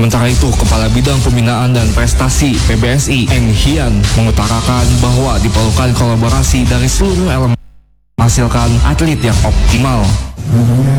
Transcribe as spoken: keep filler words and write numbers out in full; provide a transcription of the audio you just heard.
Sementara itu, Kepala Bidang Pembinaan dan Prestasi P B S I, Eng Hian, mengutarakan bahwa diperlukan kolaborasi dari seluruh elemen menghasilkan atlet yang optimal.